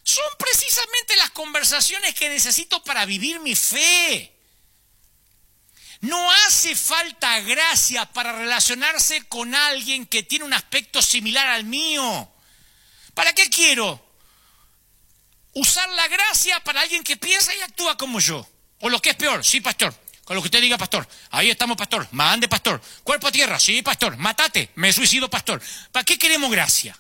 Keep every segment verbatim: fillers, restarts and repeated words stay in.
son precisamente las conversaciones que necesito para vivir mi fe. No hace falta gracia para relacionarse con alguien que tiene un aspecto similar al mío. ¿Para qué quiero usar la gracia para alguien que piensa y actúa como yo? O lo que es peor, sí, pastor, con lo que usted diga, pastor. Ahí estamos, pastor. Mande, pastor. Cuerpo a tierra, sí, pastor. Matate, me suicido, pastor. ¿Para qué queremos gracia?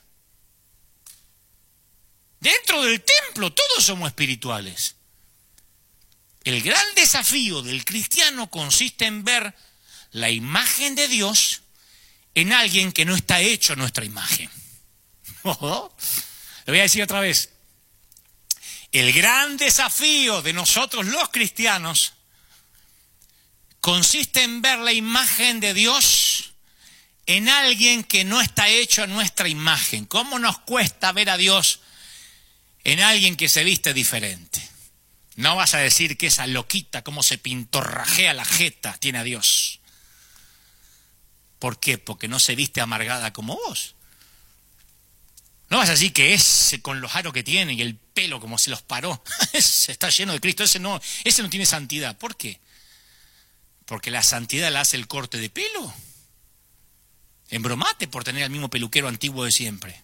Dentro del templo todos somos espirituales. El gran desafío del cristiano consiste en ver la imagen de Dios en alguien que no está hecho a nuestra imagen. Lo voy a decir otra vez. El gran desafío de nosotros los cristianos consiste en ver la imagen de Dios en alguien que no está hecho a nuestra imagen. ¿Cómo nos cuesta ver a Dios en alguien que se viste diferente? No vas a decir que esa loquita, como se pintorrajea la jeta, tiene a Dios. ¿Por qué? Porque no se viste amargada como vos. No vas a decir que ese con los aros que tiene y el pelo como se los paró, ese está lleno de Cristo, ese no, ese no tiene santidad. ¿Por qué? Porque la santidad la hace el corte de pelo. Embromate por tener al mismo peluquero antiguo de siempre.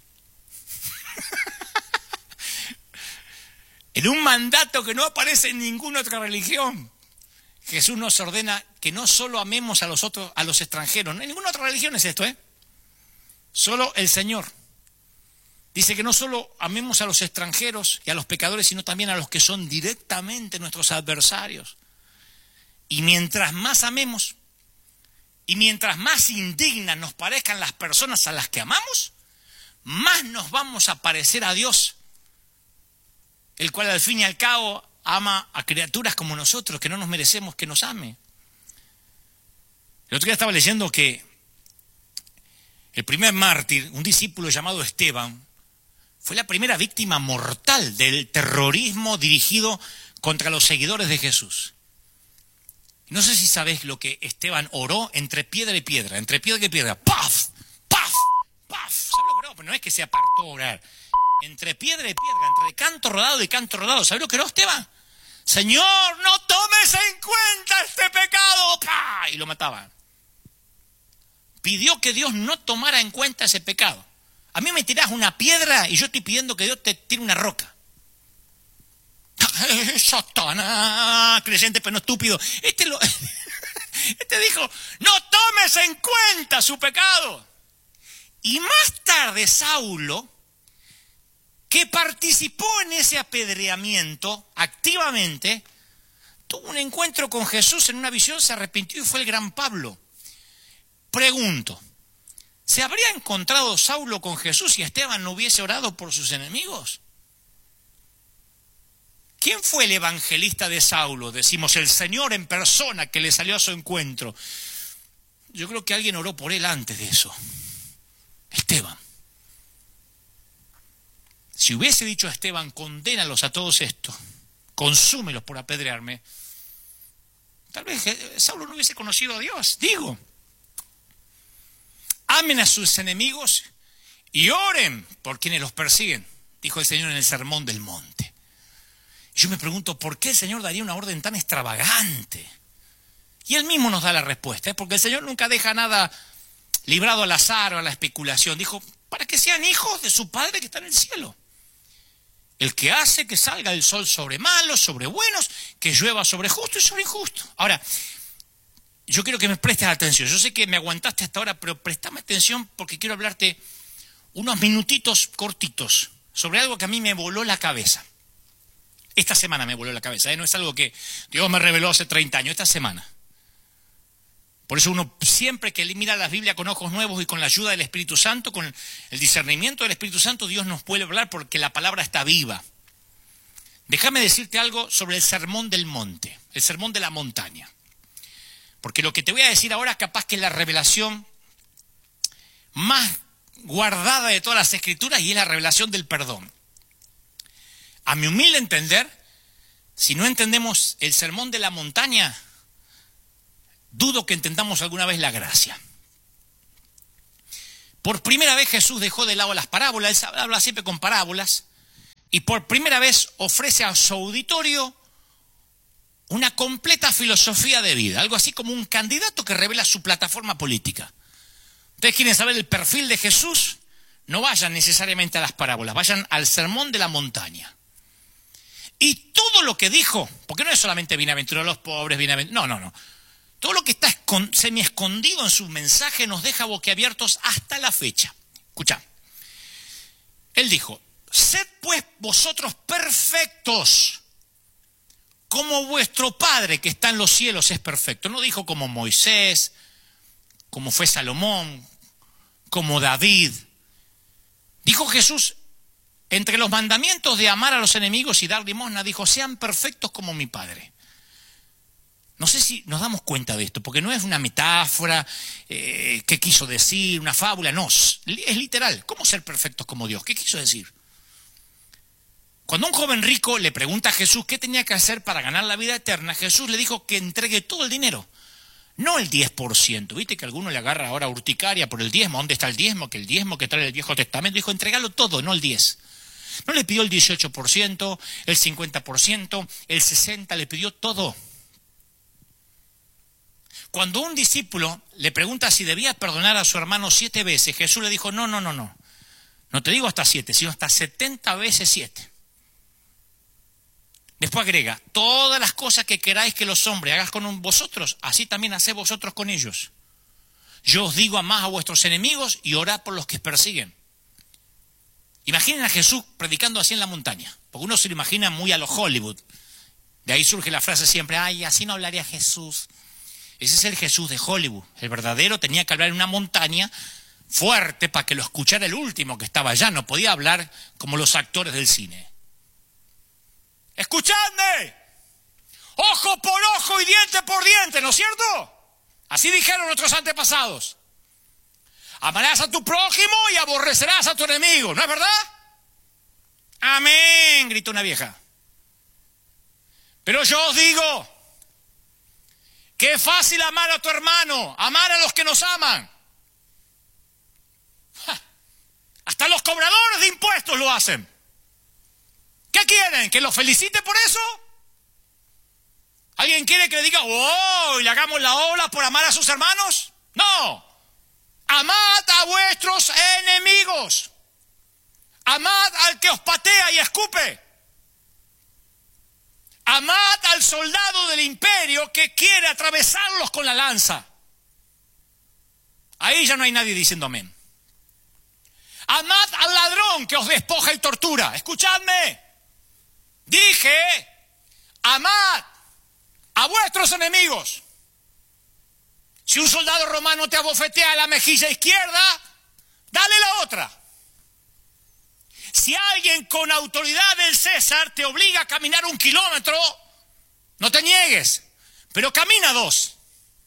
En un mandato que no aparece en ninguna otra religión, Jesús nos ordena que no solo amemos a los otros, a los extranjeros. No hay ninguna otra religión es esto, ¿eh? Solo el Señor. Dice que no solo amemos a los extranjeros y a los pecadores, sino también a los que son directamente nuestros adversarios. Y mientras más amemos, y mientras más indignas nos parezcan las personas a las que amamos, más nos vamos a parecer a Dios, el cual al fin y al cabo ama a criaturas como nosotros, que no nos merecemos que nos ame. El otro día estaba leyendo que el primer mártir, un discípulo llamado Esteban, fue la primera víctima mortal del terrorismo dirigido contra los seguidores de Jesús. No sé si sabes lo que Esteban oró entre piedra y piedra, entre piedra y piedra, ¡paf! ¡paf! ¡paf! ¿Sabes lo que oró? Pero no es que se apartó a orar. Entre piedra y piedra, entre canto rodado y canto rodado. ¿Sabes lo que oró Esteban? Señor, no tomes en cuenta este pecado. ¡Pah! Y lo mataban. Pidió que Dios no tomara en cuenta ese pecado. A mí me tirás una piedra y yo estoy pidiendo que Dios te tire una roca. Satanás, creyente pero no estúpido. Este, lo, este dijo, no tomes en cuenta su pecado. Y más tarde Saulo, que participó en ese apedreamiento activamente, tuvo un encuentro con Jesús en una visión, se arrepintió y fue el gran Pablo. Pregunto, ¿se habría encontrado Saulo con Jesús si Esteban no hubiese orado por sus enemigos? ¿Quién fue el evangelista de Saulo? Decimos, el Señor en persona que le salió a su encuentro. Yo creo que alguien oró por él antes de eso. Esteban. Si hubiese dicho a Esteban, condénalos a todos estos, consúmelos por apedrearme, tal vez Saulo no hubiese conocido a Dios. Digo, amen a sus enemigos y oren por quienes los persiguen, dijo el Señor en el Sermón del Monte. Yo me pregunto, ¿por qué el Señor daría una orden tan extravagante? Y Él mismo nos da la respuesta, ¿eh? Porque el Señor nunca deja nada librado al azar o a la especulación. Dijo, para que sean hijos de su Padre que está en el cielo. El que hace que salga el sol sobre malos, sobre buenos, que llueva sobre justos y sobre injustos. Ahora, yo quiero que me prestes atención. Yo sé que me aguantaste hasta ahora, pero prestame atención porque quiero hablarte unos minutitos cortitos sobre algo que a mí me voló la cabeza. Esta semana me voló la cabeza, ¿eh? No es algo que Dios me reveló hace treinta años, esta semana. Por eso uno siempre que mira la Biblia con ojos nuevos y con la ayuda del Espíritu Santo, con el discernimiento del Espíritu Santo, Dios nos puede hablar porque la palabra está viva. Déjame decirte algo sobre el Sermón del Monte, el Sermón de la Montaña. Porque lo que te voy a decir ahora capaz que es la revelación más guardada de todas las Escrituras y es la revelación del perdón. A mi humilde entender, si no entendemos el Sermón de la Montaña, dudo que entendamos alguna vez la gracia. Por primera vez Jesús dejó de lado las parábolas, él habla siempre con parábolas, y por primera vez ofrece a su auditorio una completa filosofía de vida, algo así como un candidato que revela su plataforma política. Ustedes quieren saber el perfil de Jesús, no vayan necesariamente a las parábolas, vayan al sermón de la montaña. Y todo lo que dijo, porque no es solamente bienaventurados los pobres, bienaventurados, no, no, no. Todo lo que está semi escondido en su mensaje nos deja boquiabiertos hasta la fecha. Escuchá. Él dijo, sed pues vosotros perfectos, como vuestro Padre que está en los cielos es perfecto. No dijo como Moisés, como fue Salomón, como David. Dijo Jesús, entre los mandamientos de amar a los enemigos y dar limosna, dijo, sean perfectos como mi Padre. No sé si nos damos cuenta de esto, porque no es una metáfora, eh, qué quiso decir, una fábula, no, es literal. ¿Cómo ser perfectos como Dios? ¿Qué quiso decir? Cuando un joven rico le pregunta a Jesús qué tenía que hacer para ganar la vida eterna, Jesús le dijo que entregue todo el dinero, no el diez por ciento. ¿Viste que alguno le agarra ahora urticaria por el diezmo? ¿Dónde está el diezmo? Que el diezmo que trae el Viejo Testamento. Dijo, entregalo todo, no el diez. No le pidió el dieciocho por ciento, el cincuenta por ciento, el sesenta por ciento, le pidió todo. Cuando un discípulo le pregunta si debía perdonar a su hermano siete veces, Jesús le dijo, no, no, no, no. No te digo hasta siete, sino hasta setenta veces siete. Después agrega, todas las cosas que queráis que los hombres hagan con vosotros, así también haced vosotros con ellos. Yo os digo, amad a vuestros enemigos y orad por los que os persiguen. Imaginen a Jesús predicando así en la montaña, porque uno se lo imagina muy a lo Hollywood. De ahí surge la frase siempre, ay, así no hablaría Jesús. Ese es el Jesús de Hollywood. El verdadero tenía que hablar en una montaña fuerte para que lo escuchara el último que estaba allá. No podía hablar como los actores del cine. ¡Escuchadme! Ojo por ojo y diente por diente, ¿no es cierto? Así dijeron nuestros antepasados. Amarás a tu prójimo y aborrecerás a tu enemigo, ¿no es verdad? Amén, gritó una vieja. Pero yo os digo que es fácil amar a tu hermano, amar a los que nos aman. ¡Ja! Hasta los cobradores de impuestos lo hacen. ¿Qué quieren? ¿Que los felicite por eso? ¿Alguien quiere que le diga, oh, y le hagamos la ola por amar a sus hermanos? No. Amad a vuestros enemigos. Amad al que os patea y escupe. Amad al soldado del imperio que quiere atravesarlos con la lanza. Ahí ya no hay nadie diciendo amén. Amad al ladrón que os despoja y tortura. Escuchadme. Dije, amad a vuestros enemigos. Si un soldado romano te abofetea la mejilla izquierda, dale la otra. Si alguien con autoridad del César te obliga a caminar un kilómetro, no te niegues, pero camina dos.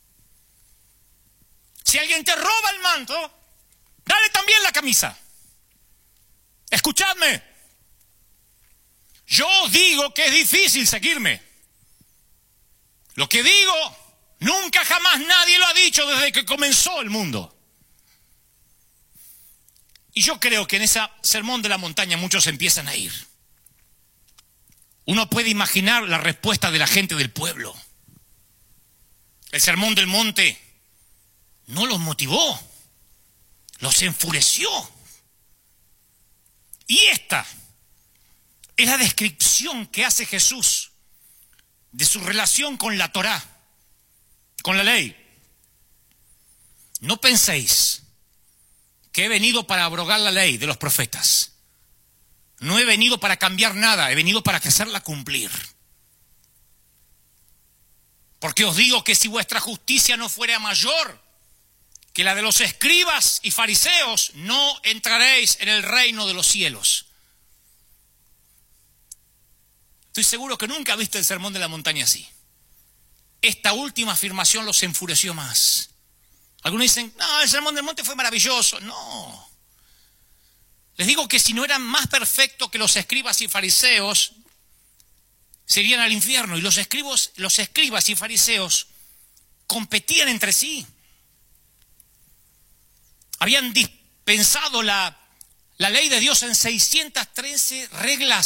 Si alguien te roba el manto, dale también la camisa. Escuchadme. Yo os digo que es difícil seguirme. Lo que digo, nunca jamás nadie lo ha dicho desde que comenzó el mundo. Y yo creo que en ese sermón de la montaña muchos empiezan a ir. Uno puede imaginar la respuesta de la gente del pueblo. El sermón del monte no los motivó, los enfureció. Y esta es la descripción que hace Jesús de su relación con la Torá, con la ley. No penséis que he venido para abrogar la ley de los profetas. No he venido para cambiar nada, he venido para hacerla cumplir. Porque os digo que si vuestra justicia no fuera mayor que la de los escribas y fariseos, no entraréis en el reino de los cielos. Estoy seguro que nunca viste el sermón de la montaña así. Esta última afirmación los enfureció más. Algunos dicen, no, el sermón del monte fue maravilloso. No. Les digo que si no eran más perfectos que los escribas y fariseos, se irían al infierno. Y los escribos, los escribas y fariseos competían entre sí. Habían dispensado la, la ley de Dios en seiscientas trece reglas